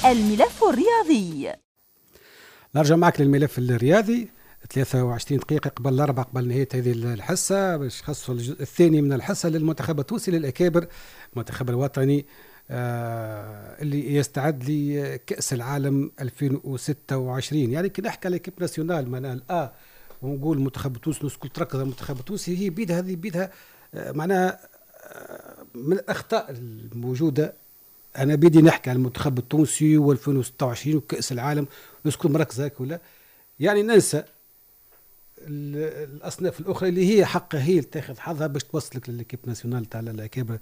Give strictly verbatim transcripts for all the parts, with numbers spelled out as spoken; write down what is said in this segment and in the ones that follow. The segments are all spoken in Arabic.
الملف الرياضي. نرجع معك للملف الرياضي. ثلاثة وعشرين دقيقة قبل الأربع قبل نهاية هذه الحصة باش خصوا الجزء الثاني من الحصة للمنتخب التونسي للأكابر، المنتخب الوطني آه اللي يستعد لكأس العالم ألفين وستة وعشرين. يعني كي نحكي على كيب ناسيونال معناها الآ ونقول المنتخب التونسي الناس كل تركز على المنتخب التونسي، هي بيدها هذه بيدها آه معناها آه من الأخطاء الموجودة. أنا بدي نحكي على المنتخب التونسي وألفين وستة وعشرين وكأس العالم الناس كل مركزة ولا يعني ننسى الأصناف الأخرى اللي هي حقها هي تاخذ حظها باش توصلك للكيب ناسيونال تاع الأكابر،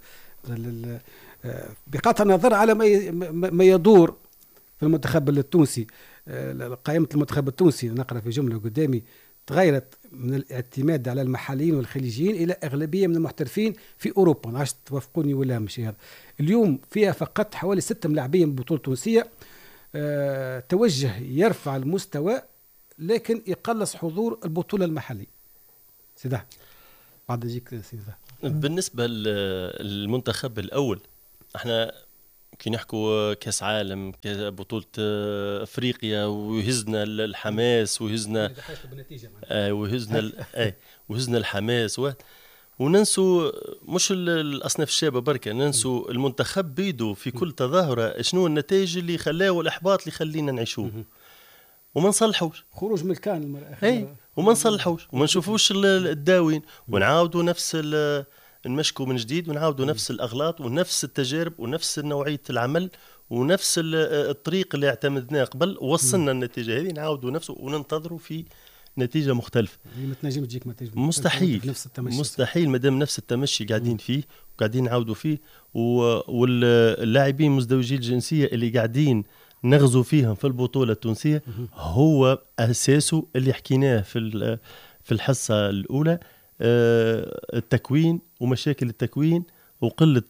بقطع النظر على ما يدور في المنتخب التونسي. قائمة المنتخب التونسي نقرأ في جملة قدامي تغيرت من الاعتماد على المحليين والخليجيين إلى أغلبية من المحترفين في أوروبا. ما عادش توافقوني ولا مش هذا. اليوم فيها فقط حوالي ستة ملاعبين من البطولة التونسية. أه توجه يرفع المستوى لكن يقلص حضور البطولة المحلية. سيدا بعد يجيك سيدا. بالنسبة للمنتخب الأول احنا كي نحكوا كاس عالم بطولة افريقيا ويهزنا الحماس ويهزنا آه ويهزنا آه ويهزنا الحماس و... وننسوا مش الاصناف الشابه بركه، ننسوا المنتخب بيدو في كل تظاهره شنو النتائج اللي خلاه والاحباط اللي خلينا نعيشوه وما نصلحوش خروج من الكان اي وما نصلحوش وما نشوفوش الداوين ونعاودوا نفس نمشكوا من جديد ونعاودوا نفس الأغلاط ونفس التجارب ونفس نوعية العمل ونفس الطريق اللي اعتمدناه قبل ووصلنا النتيجة هذه نعاودوا نفسه وننتظروا في نتيجة مختلفة. ما تنجم تجيك نتيجة مستحيل مستحيل مادام نفس التمشي قاعدين فيه وقاعدين نعاودوا فيه، واللاعبين مزدوجي الجنسية اللي قاعدين نغزو فيهم في البطولة التونسية هو أساسه اللي حكيناه في في الحصة الأولى، التكوين ومشاكل التكوين وقلة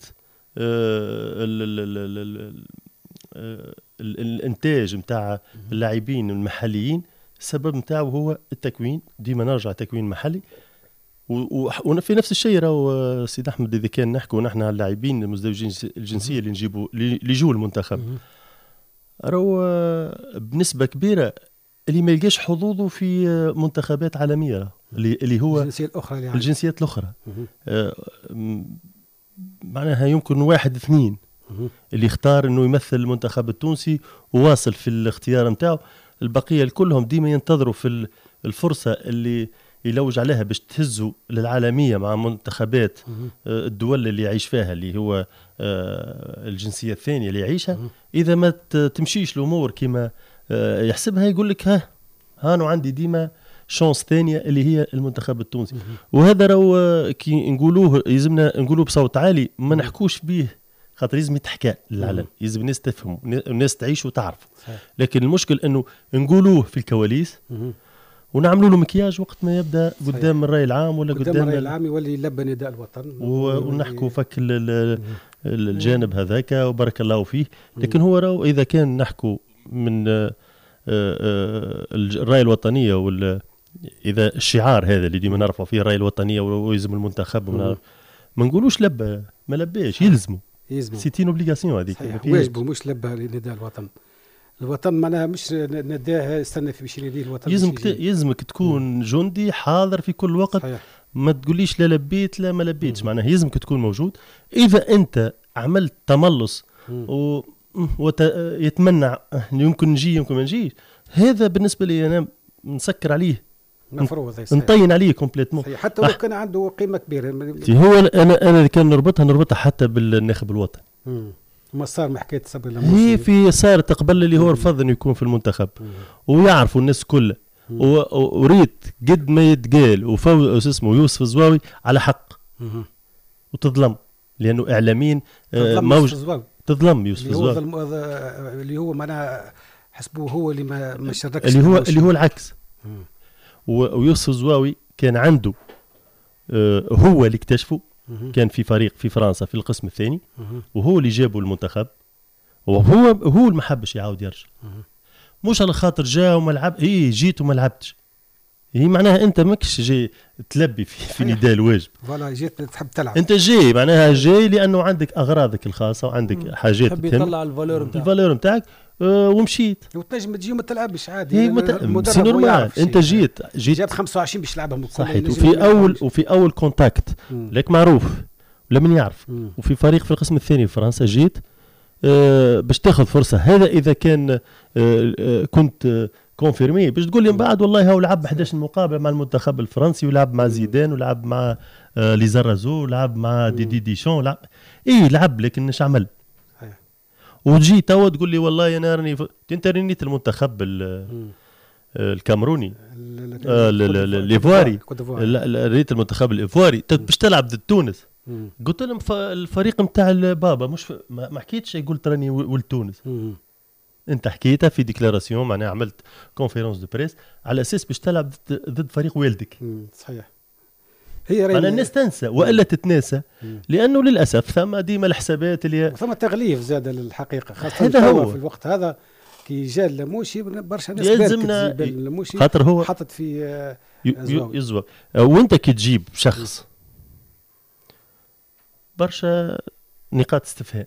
الانتاج متاع اللاعبين المحليين. السبب متاعه هو التكوين، ديما نرجع تكوين محلي. وفي نفس الشيء راهو سيد أحمد إذا كان نحكوا نحن على اللاعبين المزدوجين الجنسية اللي نجيبوا اللي جو المنتخب راهو بنسبة كبيرة اللي ما يلقاش حظوظه في منتخبات عالمية اللي اللي هو الجنسيات الأخرى يعني. الجنسيات الأخرى آه معناها يمكن واحد اثنين اللي اختار إنه يمثل المنتخب التونسي وواصل في الاختيار متاعه. البقية الكلهم ديما ينتظروا في الفرصة اللي يلوج عليها باش تهزوا للعالمية مع منتخبات آه الدول اللي يعيش فيها اللي هو آه الجنسية الثانية اللي يعيشها. إذا ما تمشيش الأمور كما آه يحسبها يقول لك ها هانو عندي ديما شانس ثانية اللي هي المنتخب التونسي. وهذا راهو كي نقولوه يلزمنا نقولوه بصوت عالي ما نحكوش به خاطر لازم يتحكى للعلن، يلزم الناس تفهم الناس تعيش وتعرف. لكن المشكل انه نقولوه في الكواليس ونعملوا له مكياج وقت ما يبدا قدام الرأي العام ولا قدام, قدام الرأي العام يولي يلبى نداء الوطن ونحكوا فك الجانب هذاك وبارك الله فيه. لكن هو راهو اذا كان نحكوا من الرأي الوطنية وال إذا الشعار هذا اللي ديما نعرفه فيه الرأي الوطنية ويلزم المنتخب ما نقولوش لبى ما لباش يلزموا سيتين اوبليغاسيون هذيك واجبه مش لبى نداء الوطن. الوطن معناها مش نداه استنى في باش يديه الوطن. يلزمك يلزمك تكون جندي حاضر في كل وقت. صحيح. ما تقوليش لا لبيت لا ما لبيتش، معناها يلزمك تكون موجود. إذا أنت عملت تملص و ويتمنع يمكن نجي يمكن ما نجيش، هذا بالنسبة لي أنا نسكر عليه نطين عليه كومبليتمون حتى لو أح... كان عنده قيمة كبيرة. هو أنا أنا كان نربطها نربطها حتى بالناخب الوطني. ما صار محكاية صبر هي في صارت قبل اللي هو رفض إنه يكون في المنتخب ويعرفوا الناس كلها وريت قد ما يتقال وفوز اسمه يوسف الزواوي على حق وتظلم لأنه إعلاميين موج تظلم يوسف الزواوي اللي هو معناها حسبوه هو اللي ما ما شاركش اللي هو اللي هو العكس. ويوسف الزواوي كان عنده آه هو اللي اكتشفه، كان في فريق في فرنسا في القسم الثاني وهو اللي جابه المنتخب وهو هو اللي ما حبش يعاود يرجع. مش على خاطر جاء وما لعب ايه جيت وما لعبتش، هي معناها انت ماكش جاي تلبي في, في نداء الواجب. فوالا جيت تحب تلعب، انت جاي معناها جاي لانه عندك اغراضك الخاصه وعندك حاجات تحب يطلع الفالور نتاعك الفالور نتاعك أه ومشيت. وتنجم تجي وما تلعبش عادي. هي مت... سي نورمال انت جيت جيت جاب خمسة وعشرين باش تلعبهم صحيح. وفي اول وفي اول كونتاكت لك معروف لمن يعرف. مم. وفي فريق في القسم الثاني في فرنسا جيت أه باش تاخذ فرصه. هذا اذا كان أه أه كنت أه كونفيرمي باش تقول لي من بعد والله هو لعب إحدى عشر مقابله مع المنتخب الفرنسي ولعب مع زيدان ولعب مع آه ليزارازو ولعب مع دي دي ديشون لعب اي لعب لكن ايش عمل؟ وتجي توا تقول لي والله انا راني ف... انت رنيت المنتخب الكامروني الايفواري رنيت المنتخب الايفواري باش تلعب ضد تونس. قلت لهم الفريق نتاع البابا مش ف... ما حكيتش قلت راني ولد تونس. انت حكيتها في ديكلاراسيون معناها عملت كونفيرونس دو بريس على اساس باش تلعب ضد فريق والدك. صحيح. هي انا الناس تنسى والا تتناسى لانه للاسف ثم ديما الحسابات اللي ثم تغليف زاد للحقيقه خاصه هذا هو في الوقت هذا كي جا اللموشي برشا ناس يلزمنا اللموشي خاطر هو حطت في يزوى. وانت كي تجيب شخص برشا نقاط استفهام.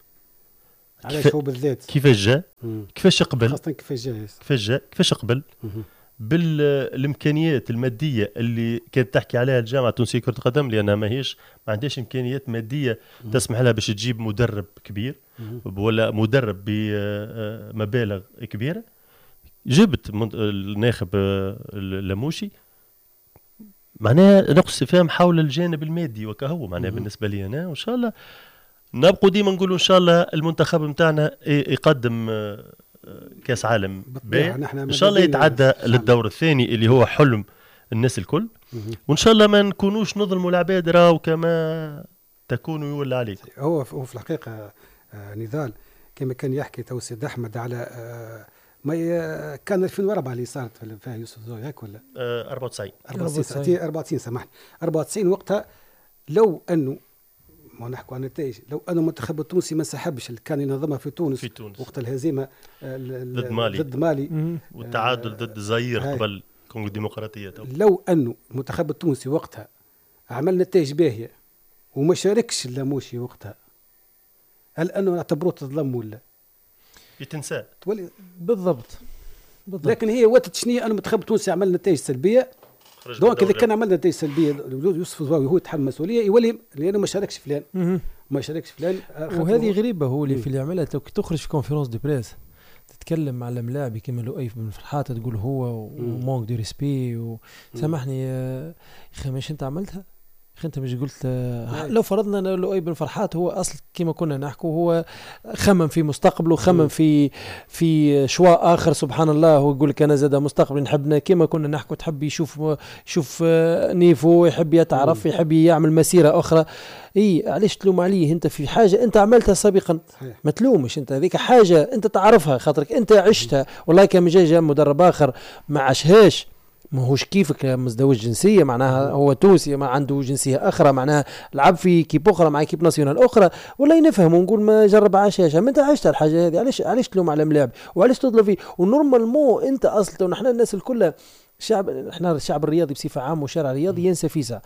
علاش هو بالذات كيفاش جا كيفاش قبل خاصه كيفاش جا كيفاش جا كيفاش قبل بالامكانيات الماديه اللي كانت تحكي عليها الجامعه التونسيه كره القدم لانها ماهيش ما عندهاش امكانيات ماديه تسمح لها باش تجيب مدرب كبير ولا مدرب بمبالغ كبيره. جبت الناخب اللموشي معناها نقص استفهام حول الجانب المادي وكهو معناها بالنسبه لي انا. وان شاء الله نبقوا ديما نقولوا ان شاء الله المنتخب نتاعنا يقدم كاس عالم باهي ان شاء الله يتعدى للدور الثاني اللي هو حلم الناس الكل. وان شاء الله ما نكونوش نظلموا العباد راهو كما تكونوا يولى عليك. هو هو في الحقيقه نضال كما كان يحكي تو سيد احمد على ما كان ألفين وأربعة اللي صارت فيها يوسف زوي هيك ولا أربعة وتسعين أربعة وتسعين سامحني أربعة وتسعين وقتها لو انه ما نحكوا عن النتائج لو أن المنتخب التونسي ما سحبش اللي كان ينظمها في تونس, في تونس. وقت الهزيمة ضد مالي ضد مالي والتعادل ضد الجزائر قبل كونغو الديمقراطية. لو أنه المنتخب التونسي وقتها عمل نتائج باهية وما شاركش اللاموشي وقتها هل أنه نعتبروه تظلم ولا يتنسى بالضبط. بالضبط لكن هي وقت شنية أن المنتخب التونسي عمل نتائج سلبية دونك إذا كان عملنا نتائج سلبية يوسف الزواوي هو يتحمل مسؤولية يولي لأنه ما شاركش فلان ما شاركش فلان. وهذه غريبة هو اللي في اللي عملها لو تخرج في كونفيرونس دي بريس تتكلم مع الملاعب كما لؤي بن فرحات تقول هو ومونك دو ريسبي وسامحني يا أخي مش أنت عملتها أخي أنت مش قلت لو فرضنا أن لؤي بن فرحات هو أصل كما كنا نحكوا هو خمم في مستقبله خمم في في شواء آخر سبحان الله هو يقول لك أنا زاد مستقبل نحبنا كما كنا نحكوا تحب يشوف يشوف نيفو يحب يتعرف يحب يعمل مسيرة أخرى. اي علاش تلوم عليه انت في حاجه انت عملتها سابقا ما تلومش انت هذيك حاجه انت تعرفها خاطرك انت عشتها والله كان جاي جا مدرب اخر ما عاشهاش ما هوش كيفك مزدوج جنسيه معناها هو تونسي ما عنده جنسيه اخرى معناها لعب في كيب اخرى مع كيب ناسيونال اخرى ولا نفهم ونقول ما جرب عاشهاش ما انت عشت الحاجه هذه علاش علاش تلوم على ملاعب وعلاش تظلم فيه ونورمالمون انت اصلا نحن الناس الكل الشعب احنا الشعب الرياضي بصفه عامه والشارع الرياضي ينسى فيسا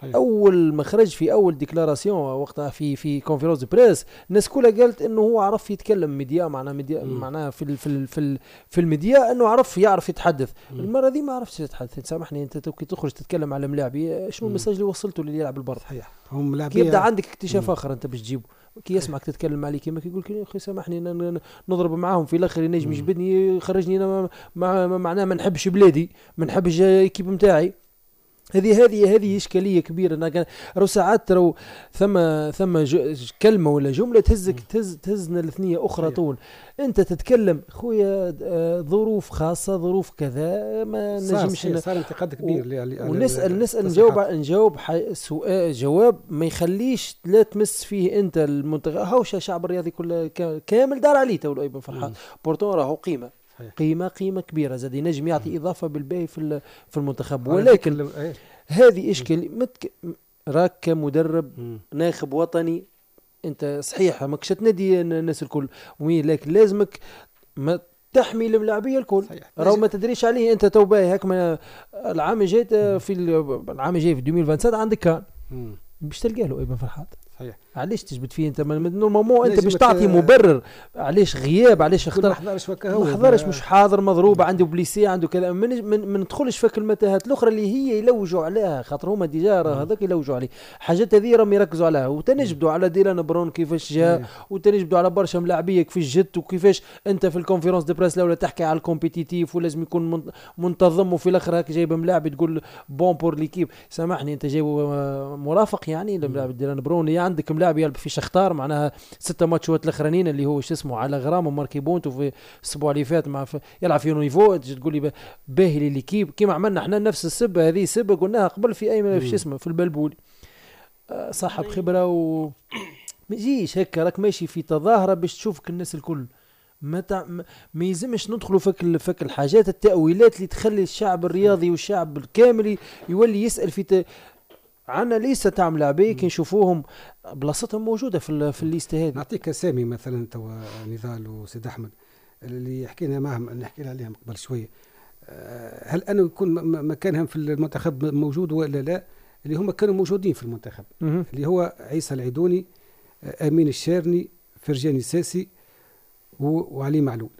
اول ما خرج في اول ديكلاراسيون وقتها في في كونفيرونس بريس الناس كلها قالت انه هو عرف يتكلم ميديا معناه ميديا معناه في ال في ال في, ال في الميديا انه عرف يعرف يتحدث. المره دي ما عرفتش يتحدث سامحني انت كي تخرج تتكلم على ملاعبي شنو المساج اللي وصلته للي يلعب البر صحيح هم لاعبين يبدا عندك اكتشاف اخر انت باش تجيبه كي يسمعك تتكلم عليه كيما كيقول لك اخي سامحني نضرب معاهم في الاخر ينجم يجبدني يخرجني انا معناه ما نحبش بلادي ما نحبش كيب نتاعي. هذه هذه هذه إشكالية كبيرة. أنا رو ساعات رو ثم ثم كلمة ولا جملة تهزك تهز تهزنا الاثنية أخرى طول. أنت تتكلم خويا ظروف خاصة ظروف كذا ما نجمش صار انتقاد كبير و... ونسأل نسأل نجاوب نجاوب سؤال جواب ما يخليش لا تمس فيه أنت المنتخب هوش الشعب الرياضي كله كامل دار عليه تقول أي بن فرحات بورتون راهو قيمة قيمة قيمة كبيرة زاد ينجم يعطي إضافة بالباهي في في المنتخب ولكن هذه إشكال متك... راك كمدرب ناخب وطني أنت صحيح ماكش تنادي الناس الكل ولكن لازمك ما تحمي الملاعبية الكل راهو ما تدريش عليه أنت تو باهي هاك ما العام جاي في العام جاي في ألفين وسبعة وعشرين عندك كان باش تلقاه له ابن فرحات صحيح. علاش تجبد فيه انت نورمالمون انت لازم باش ت- تعطي مبرر علاش غياب علاش يكون ما اختار حضرش وكا هو ما حضرش مش حاضر مضروب عنده بليسي عنده كذا ما من من ما ندخلش فك المتاهات الاخرى اللي هي يلوجوا عليها خاطر هما ديجا راه هذاك يلوجوا عليه حاجات هذه راهم يركزوا عليها وتنجبدوا على ديلان برون كيفاش جا وتنجبدوا على برشا ملاعبيه كيفاش جت وكيفاش انت في الكونفيرونس دي بريس الاولى تحكي على الكومبيتيتيف ولازم يكون من- منتظم وفي الاخر هاك جايب ملاعب تقول بون بور ليكيب سامحني انت جايب مرافق يعني الملاعب ديلان برون اللي عندك ملاعب يلعب في شختار معناها ستة ماتشات الاخرانيين اللي هو شو اسمه على غرام وماركي بونتو في الاسبوع اللي فات مع في يلعب في نيفو تقول لي باهي ليكيب كيما عملنا احنا نفس السبه هذه سبه قلناها قبل في اي في اسمه في البلبولي أه صاحب خبره و ما يجيش هكا راك ماشي في تظاهره باش تشوفك الناس الكل ما تع... ما يلزمش ندخلوا فك ال... فك الحاجات التأويلات اللي تخلي الشعب الرياضي والشعب الكامل يولي يسأل في ت... عنا ليست تاع ملاعبيه كي نشوفوهم بلاصتهم موجوده في ال... في الليسته هذه. نعطيك اسامي مثلا توا نضال وسيد احمد اللي حكينا معهم نحكي عليهم قبل شويه. هل انه يكون مكانهم في المنتخب موجود ولا لا؟ اللي هم كانوا موجودين في المنتخب م- اللي هو عيسى العيدوني، امين الشارني، فرجاني ساسي وعلي معلول.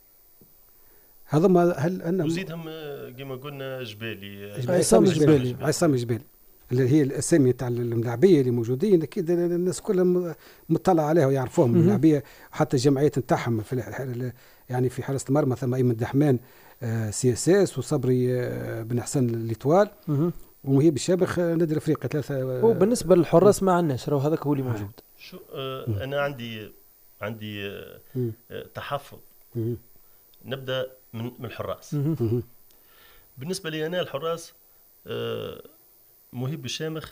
هذا ما هل انهم وزيدهم كما قلنا جبالي عصام الجبالي. عصام الجبالي اللي هي الاسامي تاع الملاعبيه اللي موجودين اكيد الناس كلها مطلع عليها ويعرفوهم الملاعبيه حتى الجمعيات نتاعهم في يعني في حراسه المرمى ثم ايمن دحمان سي اس اس وصبري بن حسن الليتوال ومهيب الشابخ نادي افريقيا ثلاثه. هو بالنسبه للحراس ما عندناش راه هذاك هو اللي موجود. شو آه انا عندي عندي آه آه تحفظ. نبدا من من الحراس. بالنسبه لي انا الحراس آه مهيب الشامخ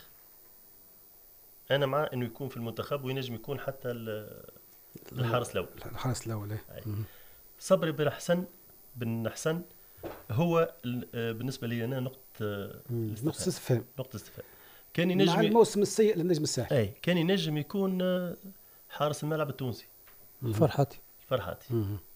انا مع انه يكون في المنتخب وينجم يكون حتى الحارس الاول. الحارس الاول صبري بن حسن بن حسن هو بالنسبه لي انا نقطه نقطه استفهام نقطه استفهام. كان ينجم مع الموسم السيء للنجم الساحل. اي كان ينجم يكون حارس الملعب التونسي فرحاتي فرحاتي.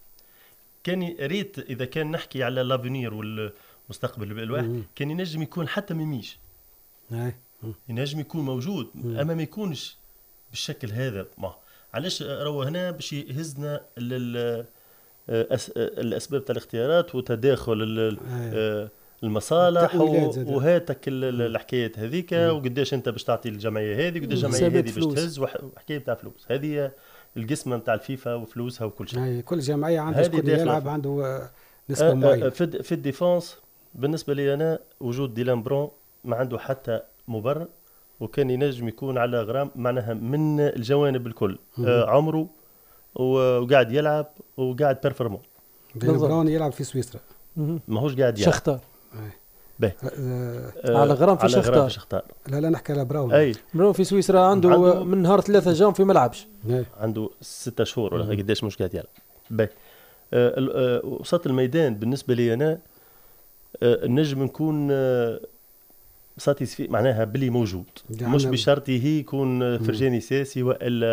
كان ريت اذا كان نحكي على لافينير والمستقبل الواحد كان ينجم يكون حتى ميميش. اي ينجم يكون موجود اما ما يكونش بالشكل هذا. ما علاش راهو هنا باش يهزنا لل الاسباب تاع الاختيارات وتداخل المصالح وهاتك الحكايات هذيك وقداش انت باش تعطي الجمعيه هذه وقداش الجمعيه هذه باش تهز وحكايه تاع فلوس. هذه القسمه نتاع الفيفا وفلوسها وكل شيء. كل جمعيه عندها شكون يلعب عنده نسبه معينه. في في الديفونس بالنسبه لي انا وجود ديلان برون ما عنده حتى مبرر وكان ينجم يكون على غرام معناها من الجوانب الكل. آه عمره وقاعد يلعب وقاعد بيرفورمون. ديلان برون يلعب في سويسرا ماهوش قاعد يلعب شختار باهي آه على غرام في شختار. شختار لا لا نحكي على براون. اي براون في سويسرا عنده, عنده من نهار ثلاثة جام في ملعبش عنده ستة شهور ولا قداش مش قاعد يلعب. باهي آه وسط الميدان بالنسبه لي انا آه النجم نكون آه ساتيسفي معناها بلي موجود مش بشرط هي يكون فرجاني ساسي والا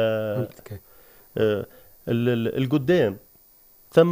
آه القدام ثم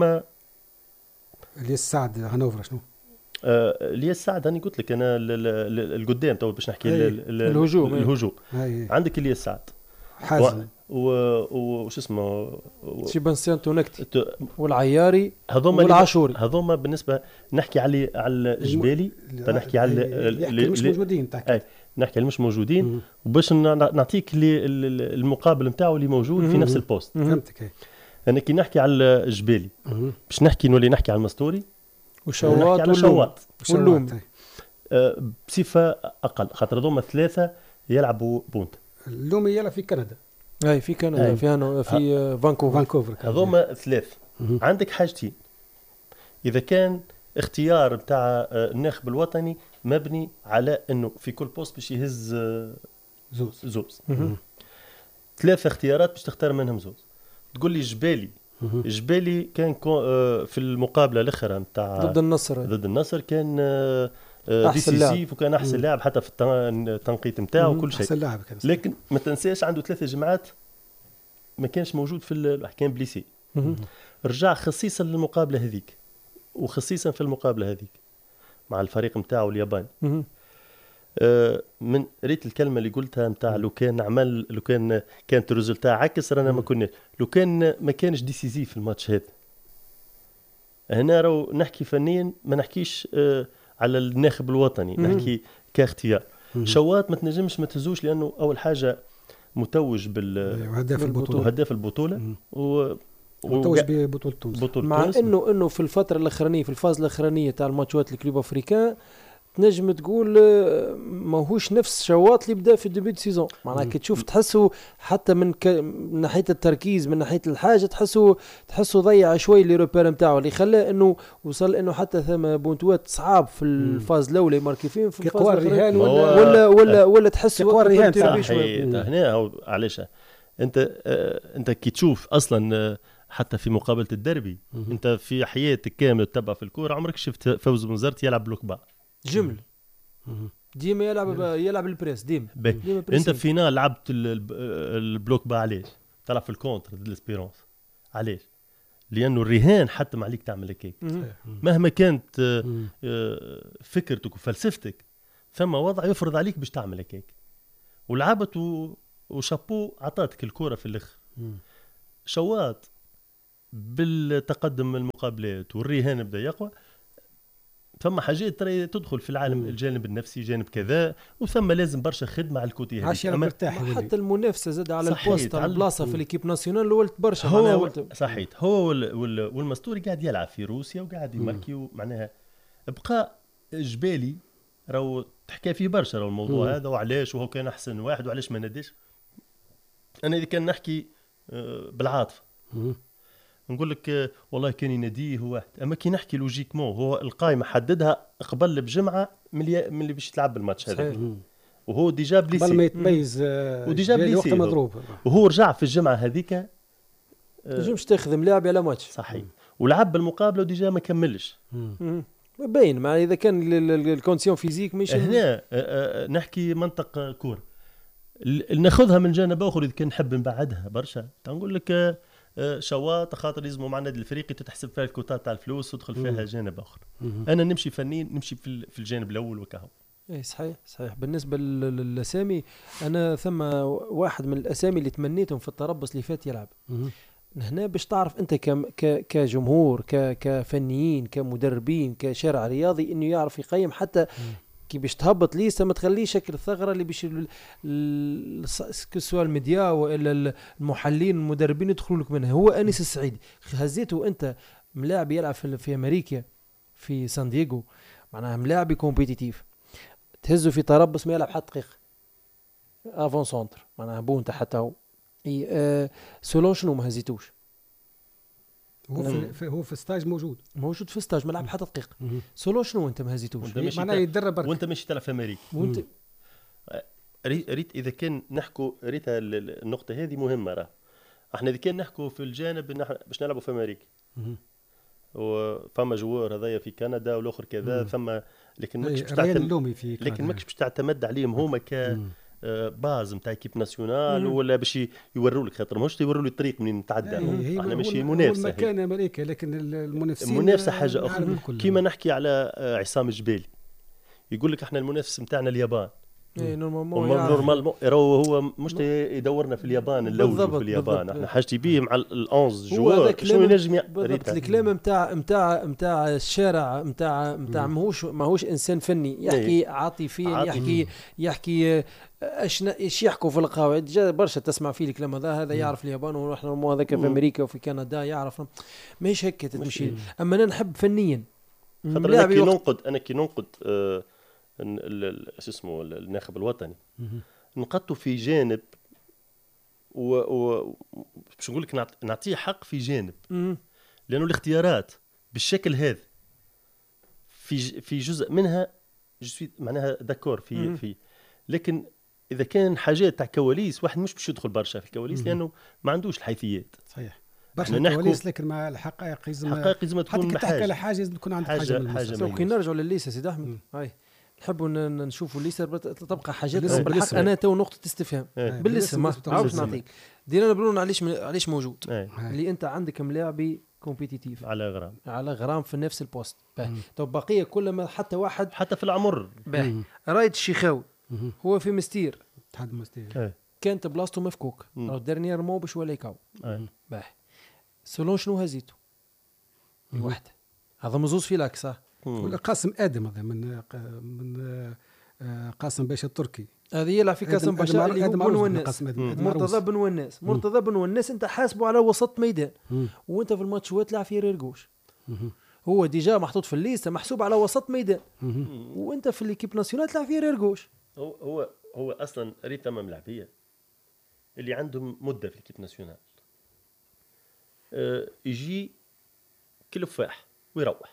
الياس سعد هانوفر شنو آه الياس سعد انا قلت لك انا القدام تو باش نحكي الهجوم الهجوم عندك الياس سعد حازم وش اسمه شيبانسيان تونكتي والعياري والعاشوري. هذوما بالنسبه نحكي على على الجبالي نحكي على اللي مش موجودين تحكي نحكي اللي مش موجودين وباش نعطيك المقابل نتاعو اللي موجود في نفس البوست. فهمتك. انا كي نحكي على الجبالي باش نحكي نولي نحكي على المستوري وشواط وشواط واللوم أه بصفه اقل خاطر هذوما ثلاثه يلعبوا بونت. اللومي يلعب في كندا. اي في كندا في هنا في فانكوفر فانكوفر هذوما ثلاث. عندك حاجتين اذا كان اختيار بتاع الناخب الوطني مبني على انه في كل بوست باش يهز زوز زوز ثلاث اختيارات باش تختار منهم زوز. تقول لي جبالي جبالي كان في المقابله الاخرى نتاع ضد النصر ضد النصر كان ديسيسيف وكان احسن لاعب حتى في التنقيط نتاعو وكل شيء احسن لاعب كان. لكن ما تنساش عنده ثلاثه جماعات ما كانش موجود في الاحكام بليسي. رجع خصيصا للمقابله هذيك وخصيصا في المقابله هذيك مع الفريق نتاعو الياباني. آه من ريت الكلمه اللي قلتها نتاع لو كان عمل لو كان كانت الريزلتا عكس رانا ما كنا لو كان ما كانش ديسيزيف في الماتش هذا. هنا راهو نحكي فنيا ما نحكيش آه على الناخب الوطني، نحكي كاختيار. شوات ما تنجمش ما تهزوش لانه اول حاجه متوج بال هداف البطوله هداف البطوله و متوج ببطوله تونس، مع تونس. انه انه في الفتره الاخرانيه في الفاز الاخرانيه تاع الماتشات الكلوب افريكان تنجم تقول ماهوش نفس شواط اللي بدا في ديبي سيزون. معناها كي تشوف تحسوا حتى من, ك... من ناحيه التركيز من ناحيه الحاجه تحسوا تحسوا ضيع شوي لي روبير نتاعو اللي خلاه انه وصل انه حتى ثم بونتوات صعاب في الفاز الاولى ماركي فيهم في الفاز الاخراني ولا ولا ولا, ولا تحسوا هنا علاش انت آه انت كي تشوف اصلا آه حتى في مقابله الدربي انت في حياتك كامل تتبع في الكوره عمرك شفت فوز بن زرت يلعب بلوكبا جمل ديما يلعب يلعب البريس ديما انت في فينال لعبت البلوك با علاش طلع في الكونتر ضد الاسبيرونس علاش لانه الرهان حتى عليك تعمل هيك مهما كانت فكرتك وفلسفتك ثم وضع يفرض عليك باش تعمل هيك ولعبت وشابو عطاتك الكرة في الاخر. شوات بالتقدم المقابلات والرهان بدا يقوى ثم حاجات ترى تدخل في العالم مم. الجانب النفسي جانب كذا وثم لازم برشا خدمه على الكوتي هذه حتى المنافسه زاد على البوست على البلاصه في الكيب ناسيونال ولت برشا هو ولت... صحيح هو وال... وال... والمستوري قاعد يلعب في روسيا وقاعد يماركي معناها بقى جبالي راهو تحكي فيه برشا راهو الموضوع مم. هذا وعلاش وهو كان احسن واحد وعلاش ما ناديش. انا اذا كان نحكي بالعاطفه نقول لك والله كان يناديه واحد اما كي نحكي لوجيكمون هو القائمه حددها قبل بجمعه من اللي باش تلعب الماتش هذا وهو ديجا بليسي قبل ما يتميز وديجا بليسي مضروب وهو رجع في الجمعه هذيك تنجمش تخدم لاعب على ماتش صحيح ولعب بالمقابله وديجا ما كملش باين مع اذا كان الكونديسيون فيزيك مش هنا نحكي منطق كوره ناخذها من جانب اخر اذا كان نحب نبعدها برشا تنقول لك شواط خاطر لازم مع النادي الافريقي تتحسب فيها الكوتات تاع الفلوس وتدخل فيها جانب اخر. انا نمشي فنيا نمشي في الجانب الاول وكهو. اي صحيح صحيح. بالنسبه للاسامي انا ثم واحد من الاسامي اللي تمنيتهم في التربص اللي فات يلعب هنا باش تعرف انت كجمهور كفنيين كمدربين كشارع رياضي انه يعرف يقيم حتى كي باش تهبط ليسه ما تخليش شكل الثغره اللي باش سواء الميديا والا المحللين المدربين يدخلوا لك منها. هو انيس السعيدي هزيته انت ملاعب يلعب في امريكا في سان دييغو معناها ملاعب كومبيتيتيف تهزه في تربص ما يلعب حتى دقيقه افون سونتر معناها بونتا حتى هو اي آه سولون شنو ما هزيتوش هو في هو في ستاج موجود موجود في ستاج ما لعب حتى دقيقه سولو شنو انت ما هزيتوش معناه يتدرب برك وانت ماشي تلعب في امريكا وانت ريت اذا كان نحكوا ريتها النقطه هذه مهمه راه احنا اذا كان نحكوا في الجانب باش نلعبوا في امريكا وفما جوار هذايا في كندا والاخر كذا ثم لكن ماكش باش تعتمد لكن ماكش باش تعتمد عليهم هما ك باز نتاع كيب ناسيونال ولا باش يوروا لك خاطر ماهوش يوروا لي الطريق منين نتعدى احنا ماشي منافسه مكان امريكا لكن المنافسين المنافسه حاجه اخرى كيما نحكي على عصام الجبالي يقول لك احنا المنافس نتاعنا اليابان اي نورمالمون نورمالمون هو مش يدورنا في اليابان الاول في اليابان احنا حاجتي بيه مع الأونز جوار شنو ينجم بالضبط الكلام نتاع نتاع نتاع الشارع نتاع نتاع ماهوش ماهوش انسان فني يحكي عاطفيا يحكي يحكي اش ايش يحكوا في القواعد جا برشا تسمع فيه الكلام هذا هذا يعرف اليابان ونحن مو هذاك في امريكا وفي كندا يعرف ماهيش هيك تمشي. اما انا نحب فنيا خاطر انا كي ننقد انا كي ننقد آه شو اسمه الناخب الوطني نقطه في جانب و, و... باش نقول لك نعطيه حق في جانب لانه الاختيارات بالشكل هذا في في جزء منها جسوي معناها داكور في مم. في لكن اذا كان حاجات تاع كواليس واحد مش باش يدخل برشا في الكواليس مم. لانه ما عندوش الحيثيات صحيح برشا الكواليس لكن مع الحقائق لازم الحقائق لازم تكون حتى تحكي على حاجه لازم تكون عندك حاجه, حاجة, حاجة ممكن نرجعوا للليسه سيدي احمد هاي نحبوا نشوفوا الليسه تبقى حاجات بالحق انا تو نقطه استفهام بالاسم ما عاوش نعطيك دينا نبرون علاش علاش موجود اللي انت عندك ملاعبي كومبيتيتيف على غرام على غرام في نفس البوست. طب بقيه كل ما حتى واحد حتى في العمر. رايد الشيخاوي هو في مستير اتحاد مستير كانت بلاصته مفكوك او ديرنيير مو باش ولا يكاو باهي سولون شنو هزيته واحده هذا مزوز في لاك صح ولا قاسم ادم هذا من من قاسم باشا التركي هذه يلعب في قاسم باشا اللي هو بن وناس مرتضى بن وناس مرتضى بن وناس انت حاسبه على وسط ميدان وانت في الماتشات تلعب في ريرغوش هو ديجا محطوط في الليسته محسوب على وسط ميدان وانت في ليكيب ناسيونال تلعب في ريرغوش. هو هو هو اصلا ريت ثم ملاعبيه اللي عندهم مده في ليكيب ناسيونال أه يجي كلفاح ويروح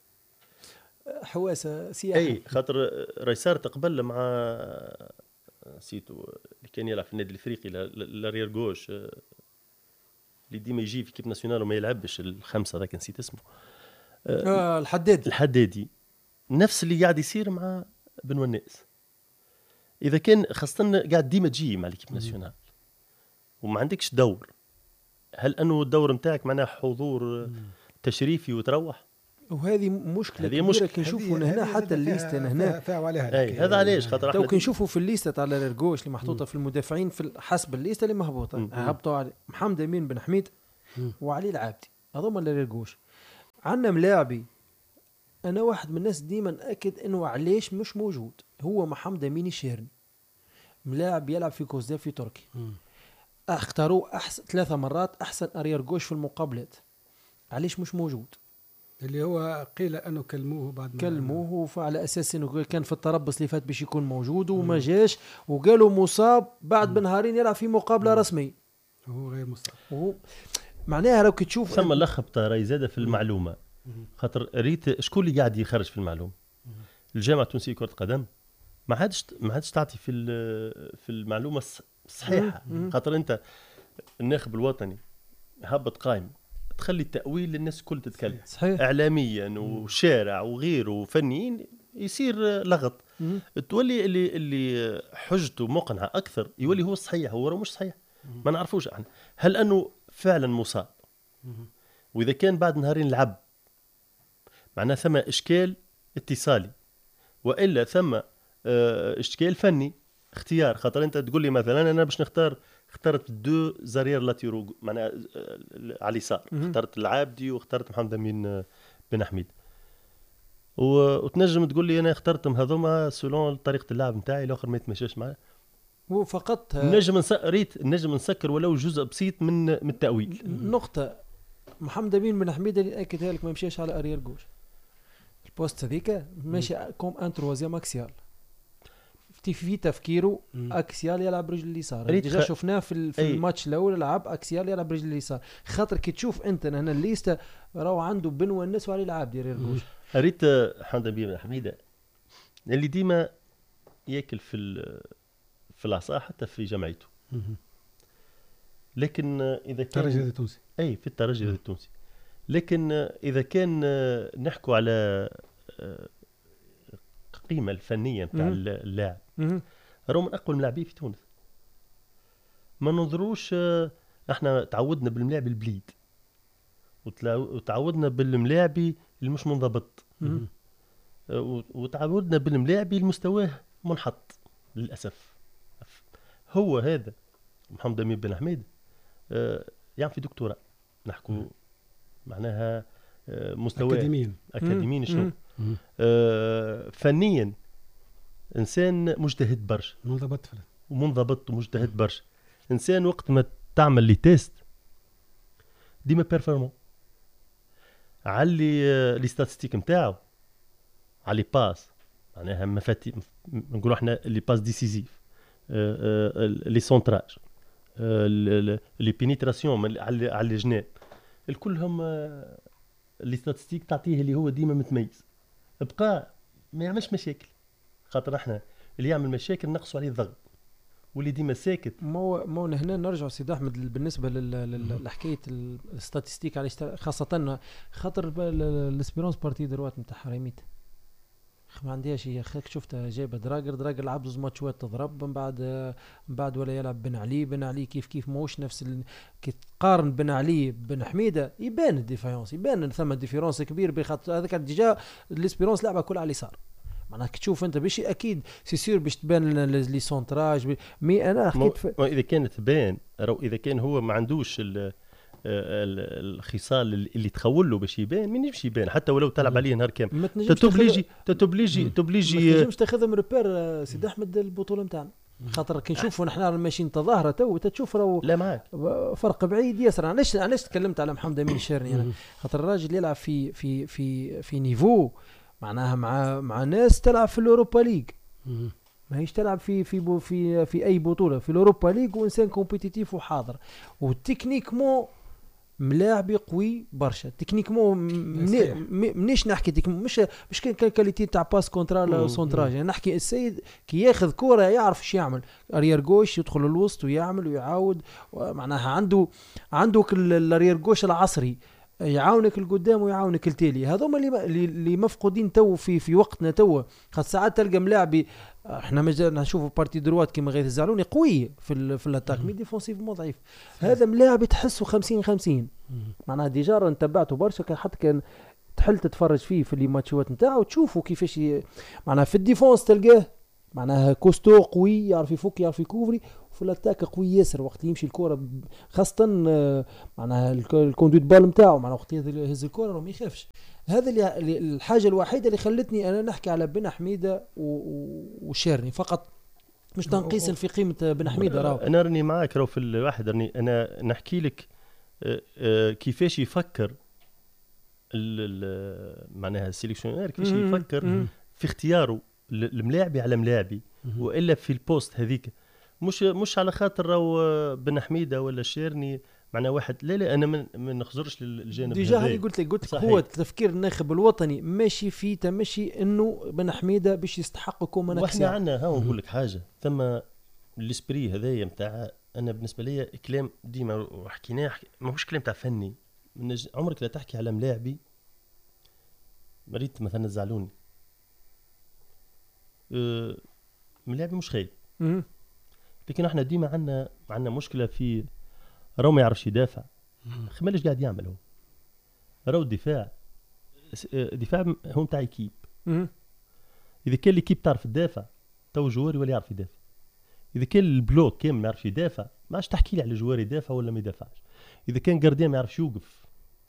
حواسه سياحه. اي خاطر ريسار تقبل مع سيتو اللي كان يلعب في النادي الافريقي لارير غوش اللي ديما يجي في كيب ناسيونال وما يلعبش الخمسه ذاك نسيت اسمه آه الحدادي الحدادي نفس اللي قاعد يصير مع بن وناس. اذا كان خاصه قاعد ديما تجي مع الكيب ناسيونال وما عندكش دور، هل انه الدور نتاعك معناه حضور تشريفي وتروح؟ وهذه مشكله كبيره كي نشوفوا هنا حتى الليسته هنا اي هذا علاش خاطر تو كي نشوفوا في الليسته تاع الرغوش اللي محطوطه في المدافعين في حسب الليسته اللي مهبوطه هبطوا على محمد امين بن حميد وعلي العابدي هذوما الرغوش. عندنا ملاعبي انا واحد من الناس ديما اكد انه علاش مش موجود هو محمد امين الشهرني ملاعب يلعب في كوزدا في تركيا اختاروه احسن ثلاثه مرات احسن اريرغوش في المقابلات علاش مش موجود؟ اللي هو قيل انه كلموه بعد ما كلموه فعلى اساس انه كان في التربص اللي فات باش يكون موجود وما جاش وقالوا مصاب بعد بنهارين يلعب في مقابله رسميه وهو غير مصاب. وهو معناها لو كتشوف ثم لخبطه راي زاده في المعلومه خاطر ريت شكون اللي قاعد يخرج في المعلومه الجامعه التونسيه لكره القدم ما عادش ما عادش تعطي في في المعلومه الصحيحه خاطر انت الناخب الوطني هبط قائم تخلي التأويل للناس كل تتكلم صحيح. إعلاميا وشارع وغيره وفنيين يصير لغط تولي اللي اللي حجته مقنعة أكثر يولي هو الصحيح هو مش صحيح ما نعرفوش عنه هل أنه فعلا مصاب وإذا كان بعد نهارين لعب معناه ثم إشكال اتصالي وإلا ثم إشكال فني اختيار خاطر أنت تقول لي مثلا أنا باش نختار اخترت دو زارير لاتيرو معناها على اليسار اخترت العابدي واخترت محمد امين بن حميد وتنجم تقول لي انا اخترتهم هذوما سولون طريقه اللعب نتاعي الاخر ما يتمشاش معاه هو فقط نجم ريت نجم نسكر ولو جزء بسيط من من التاويل. نقطه محمد امين بن حميد اللي اكدها لك ما مشاش على اريير غوش البوست هذيك ماشي كوم ان تروازيام اكسيال في تفكيره اكسيال يلعب برجل اليسار ديجا شفناه في, في الماتش الاول لعب اكسيال يلعب برجل اليسار خاطر كي تشوف انت هنا الليسته راهو عنده بن وناس وعلي العابدي ريرغوش. ريت حمد بن حميده اللي ديما ياكل في في العصا حتى في جمعيته لكن اذا كان الترجي التونسي اي في الترجي التونسي لكن اذا كان نحكوا على القيمه الفنيه نتاع اللاعب راهو من اقوى الملاعبين في تونس ما ننظروش احنا تعودنا بالملاعب البليد وتعودنا بالملاعبي اللي مش منضبط وتعودنا بالملاعبي المستواه منحط للاسف. هو هذا محمد امين بن حميد يعني في دكتوراه نحكوا معناها مستوى اكاديميا اكاديميا شنو آه فنيا انسان مجتهد برشا منضبط ومنضبط ومجتهد برشا انسان وقت ما تعمل لي تيست ديما بيرفورمون علي آه لي ستاتستيك نتاعو على باس معناها مفاتيح نقولوا احنا لي باس ديسيزيف آه آه لي سونتراج آه لي بينيتراسيون على على الجناب الكلهم آه اللي ستاتستيك تعطيه اللي هو ديما متميز بقى ما يعملش مشاكل خاطر احنا اللي يعمل مشاكل نقصوا عليه الضغط واللي ديما ساكت مو مو هنا نرجع سيد احمد بالنسبه لحكايه الستاتستيك على خاصه خاطر الاسبيرونس بارتي دروات نتاع حريميت ما عنديش هي خاك شفتها جايبه دراجر دراجر لعب زوج ماتشات تضرب من بعد من بعد ولا يلعب بن علي بن علي كيف كيف موش نفس ال... كي تقارن بن علي بن حميده يبان الديفيرونس يبان ثم ديفيرونس كبير بخاطر هذاك ديجا ليسبيرونس لعبه كل على اليسار معناها تشوف انت باش اكيد سي سير باش تبان لي سونتراج مي انا حكيت ف... اذا كانت تبان او اذا كان هو ما عندوش ال... الخصال اللي تخول له باش يبان من يمشي يبان حتى ولو تلعب عليه نهار كامل تتوبليجي تتوبليجي تتوبليجي ما تنجمش تاخذهم ريبير سيد احمد البطوله نتاعنا خاطر كي نشوفوا نحن ماشيين تظاهره تو تتشوف راهو لا معاك فرق بعيد ياسر. علاش علاش تكلمت على محمد امين الشيرني يعني خاطر الراجل يلعب في في في في نيفو معناها مع مع ناس تلعب في الاوروبا ليغ ما هيش تلعب في في في في اي بطوله في الاوروبا ليغ وانسان كومبيتيتيف وحاضر والتكنيكمون ملاعبي قوي برشا تكنيكمون منيش نحكي تك مش مش كان كاليتي تاع باس كونترال سونتراج يعني نحكي السيد كي ياخذ كوره يعرف ايش يعمل اريير جوش يدخل الوسط ويعمل ويعاود معناها عنده عنده الاريير جوش العصري يعاونك القدام ويعاونك التالي هذوما اللي اللي مفقودين تو في في وقتنا تو خاصة ساعات تلقى ملاعبي احنا مجال نشوفوا بارتي دروات كيما غيث الزعلوني قوي في في الاتاك مي ديفونسيف مو ضعيف هذا ملاعب تحسه خمسين خمسين معناها ديجا نتبعته برشا كان حتى كان تحل تتفرج فيه في لي ماتشات نتاعو تشوفوا كيفاش معناها في الديفونس تلقاه معناها كوستو قوي يعرف يفك يعرف يكوفري في الاتاك قوي ياسر وقت يمشي الكره خاصه معناها الكوندويت بال نتاعو معناها وقت يهز الكره ما يخافش هذا اللي الحاجه الوحيده اللي خلتني انا نحكي على بن حميده وشيرني فقط مش تنقيس في قيمه بن حميده راهو انا راني معاك راهو في الواحد راني انا نحكي لك كيفاش يفكر معناها السيليكسيونير كيفاش يفكر في اختياره الملاعبي على ملاعبي والا في البوست هذيك مش مش على خاطر راهو بن حميده ولا شيرني معنا واحد لا لا انا ما نخزرش للجانب هذا ديجا هاني قلت لك قلت لك هو تفكير الناخب الوطني ماشي في تمشي انه بن حميده باش يستحق يكون منكسر واحنا عندنا ها نقول لك حاجه ثم الاسبري هذايا نتاع انا بالنسبه لي كلام ديما وحكيناه ماهوش كلام تاع فني عمرك لا تحكي على ملاعبي مريت مثلا الزعلوني أه ملاعبي مش خايب لكن احنا ديما عندنا عندنا مشكله في راهو ما يعرفش يدافع خمالش قاعد يعمل هو راهو الدفاع دفاع هو نتاع ايكيب اذا كان ليكيب تعرف تدافع تو جواري ولا يعرف يدافع اذا كان البلوك كامل ما يعرفش يدافع ما عادش تحكي لي على جواري يدافع ولا ما يدافعش اذا كان جارديان ما يعرفش يوقف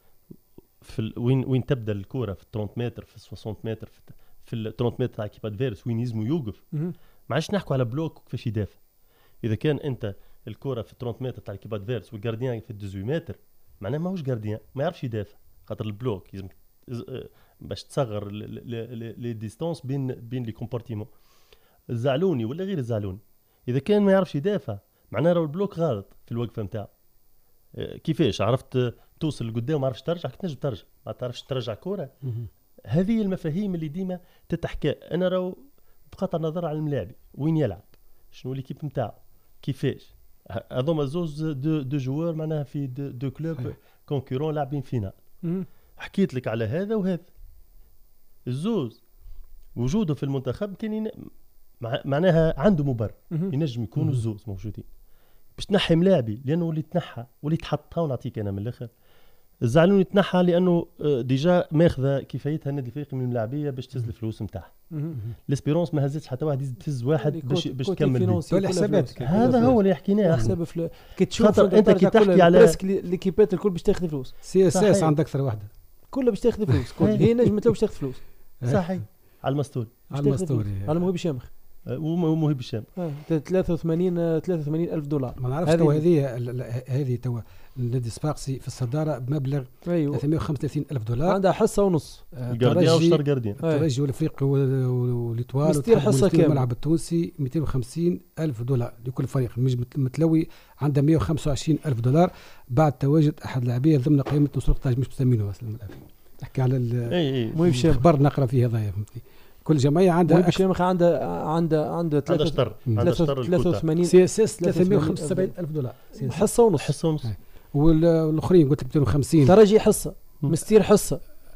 في ال... وين وين تبدا الكره في ثلاثين متر في ستين متر في, في ال ثلاثين متر تاع كيب ادفيرس وين يزمو يوقف ما عادش نحكوا على بلوك وكيفاش يدافع اذا كان انت الكره في ثلاثين متر تاع كيب ادفيرس والجارديان في ثمانية عشر متر معناه ماهوش جارديان ما يعرفش يدافع خاطر البلوك لازم باش تصغر لي ديستانس بين بين لي كومبارتيمون الزعلوني ولا غير الزعلوني اذا كان ما يعرفش يدافع معناه راه البلوك غلط في الوقفه نتاعو كيفاش عرفت توصل لقدام ما عرفتش ترجع كنت نجم ترجع ما تعرفش ترجع كره هذه المفاهيم اللي ديما تتحكى انا راهو بقطع نظر على الملاعب وين يلعب شنو ليكيب نتاعو كيفاش هذوما زوز دو, دو جوار معناها في دو, دو كلوب كونكورون لاعبين فينال حكيت لك على هذا وهذا الزوز وجوده في المنتخب كان معناها عنده مبرر ينجم يكونوا الزوز موجودين باش تنحي ملاعبي لانه اللي تنحى واللي تحط ونعطيك انا من الاخر الزعلوني تنحى لانه ديجا ماخذه كفايتها النادي الافريقي من الملاعبيه باش تهز الفلوس نتاعها ليسبيرونس ما هزتش حتى واحد تهز واحد باش باش تكمل الحسابات هذا هو اللي حكيناه حساب فل... كي تشوف انت كي تحكي على بريسك ليكيبات الكل باش تاخذ فلوس سي اس اس عندك اكثر واحده كلها باش تاخذ فلوس كل هي نجمت لو باش تاخذ فلوس صحيح على المستوري على المستوري على مهيب الشامخ ومهيب الشام ثلاثة وثمانين ثلاثة وثمانين ألف دولار ما نعرفش تو هذه هذه تو النادي الصفاقسي في الصداره بمبلغ أيوه. ثلاثمائة وخمسة وثلاثين ألف دولار عندها حصه ونص الجارديان وشتر جارديان الترجي والافريقي والإيطوال مستير حصه كامله الملعب التونسي مئتين وخمسين ألف دولار لكل فريق المتلوي عندها مئة وخمسة وعشرين ألف دولار بعد تواجد احد اللاعبيه ضمن قائمه نصر قطاج مش مسمينه اصلا نحكي على المهم خبر نقرا فيه هذايا فهمتني كل جمعيه عندها الشامخ عندها عندها عندها ثلاثة وثمانين سي اس اس ثلاثمائة وخمسة وسبعين ألف دولار حصه ونص حصه ونص والاخرين قلت مئتين وخمسين ترجي حصه مستير حصه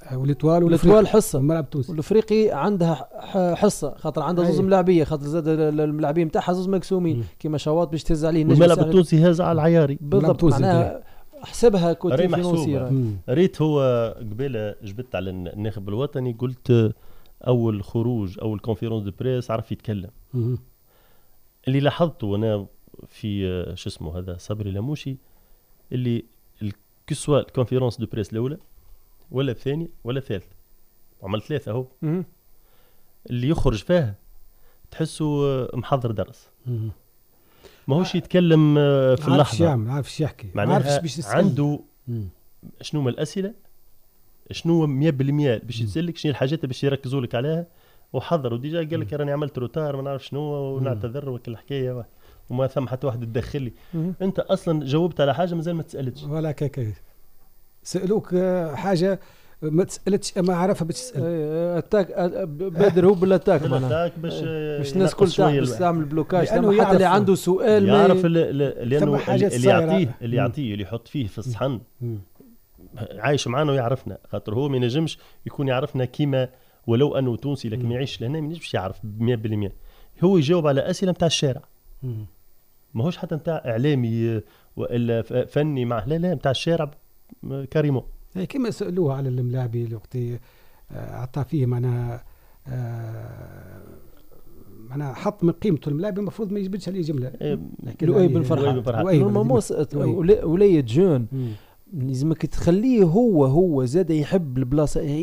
والإتوال والإتوال حصة الملعب التونسي والافريقي عندها ح- حصه خاطر عندها زوز ملاعبيه خاطر زاد الملاعبين نتاعها زوز مقسومين كيما شواط باش تهز عليه الملعب التونسي هاز على العياري بالضبط معناها حسبها كوتي فينونسيرا. ريت هو قبيله جبت على الناخب الوطني قلت اول خروج اول كونفيرونس دو بريس عرف يتكلم. مم. اللي لاحظته وانا في شو اسمه هذا صبري لاموشي اللي كسوا الكونفيرونس دو بريس الاولى ولا الثانيه ولا الثالثه عمل ثلاثه اهو اللي يخرج فيها تحسه محضر درس. مم. ما هوش يتكلم في اللحظه عارف عارف يحكي معناها عنده مم. شنو من الاسئله شنو مية بالمية باش يسالك شنو الحاجات اللي باش يركزوا لك عليها وحضروا ديجا قال لك راني عملت روتار ما نعرف شنو ونعتذر وكل الحكايه وما ثم حتى واحد تدخل لي انت اصلا جاوبت على حاجه مازال ما تسالتش ولا كيك سالوك حاجه ما تسالتش ما عرفها باش تسال اتاك بادر هو بالاتاك معناها باش باش الناس كل تعمل بلوكاج حتى اللي عنده سؤال ما يعرف لانه اللي يعطيه اللي يعطيه اللي يحط فيه في الصحن عايش معنا ويعرفنا خاطر هو ما ينجمش يكون يعرفنا كيما ولو انه تونسي لكن ما يعيش لهنا ما ينجمش يعرف مية بالمية. هو يجاوب على اسئله نتاع الشارع ما هوش حتى نتاع اعلامي والا فني معه لا لا نتاع الشارع كريمو. هي كما سالوه على الملاعبي اللي وقتي اعطى فيه معناها معناها حط من قيمته الملاعبي المفروض ما يجبدش عليه جمله. لؤي بن فرحات وليد جون لازمك تخليه هو هو زاد يحب البلاصه